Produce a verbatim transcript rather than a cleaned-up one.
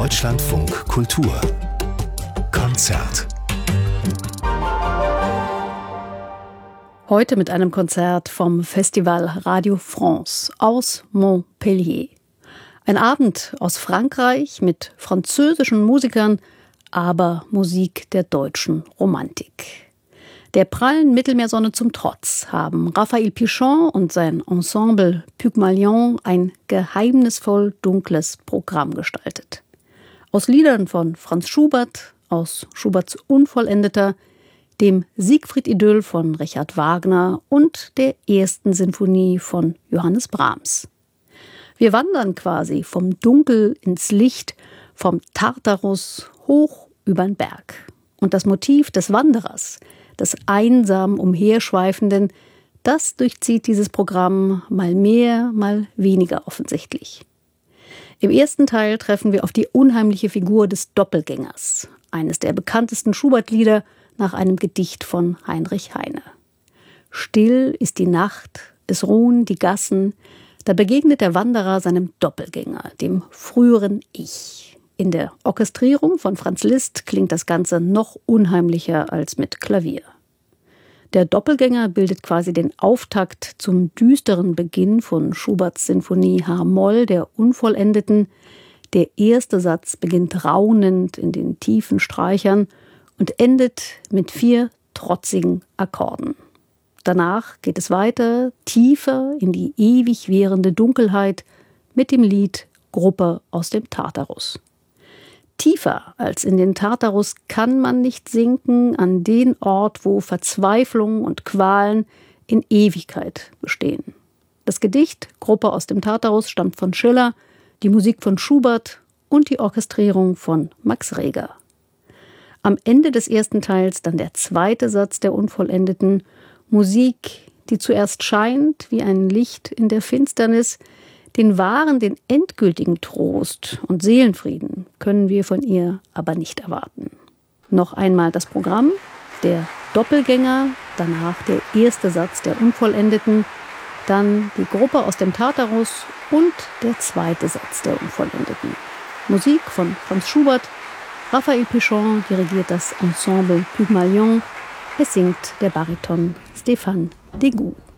Deutschlandfunk Kultur Konzert. Heute mit einem Konzert vom Festival Radio France aus Montpellier. Ein Abend aus Frankreich mit französischen Musikern, aber Musik der deutschen Romantik. Der prallen Mittelmeersonne zum Trotz haben Raphael Pichon und sein Ensemble Pygmalion ein geheimnisvoll dunkles Programm gestaltet. Aus Liedern von Franz Schubert, aus Schuberts Unvollendeter, dem Siegfried-Idyll von Richard Wagner und der ersten Sinfonie von Johannes Brahms. Wir wandern quasi vom Dunkel ins Licht, vom Tartarus hoch übern Berg. Und das Motiv des Wanderers, des einsam Umherschweifenden, das durchzieht dieses Programm mal mehr, mal weniger offensichtlich. Im ersten Teil treffen wir auf die unheimliche Figur des Doppelgängers, eines der bekanntesten Schubert-Lieder nach einem Gedicht von Heinrich Heine. Still ist die Nacht, es ruhen die Gassen, da begegnet der Wanderer seinem Doppelgänger, dem früheren Ich. In der Orchestrierung von Franz Liszt klingt das Ganze noch unheimlicher als mit Klavier. Der Doppelgänger bildet quasi den Auftakt zum düsteren Beginn von Schuberts Sinfonie H-Moll der Unvollendeten. Der erste Satz beginnt raunend in den tiefen Streichern und endet mit vier trotzigen Akkorden. Danach geht es weiter, tiefer in die ewig währende Dunkelheit mit dem Lied Gruppe aus dem Tartarus. Tiefer als in den Tartarus kann man nicht sinken, an den Ort, wo Verzweiflung und Qualen in Ewigkeit bestehen. Das Gedicht Gruppe aus dem Tartarus stammt von Schiller, die Musik von Schubert und die Orchestrierung von Max Reger. Am Ende des ersten Teils dann der zweite Satz der Unvollendeten, Musik, die zuerst scheint wie ein Licht in der Finsternis. Den wahren, den endgültigen Trost und Seelenfrieden können wir von ihr aber nicht erwarten. Noch einmal das Programm, der Doppelgänger, danach der erste Satz der Unvollendeten, dann die Gruppe aus dem Tartarus und der zweite Satz der Unvollendeten. Musik von Franz Schubert, Raphael Pichon dirigiert das Ensemble Pygmalion, es singt der Bariton Stéphane Degout.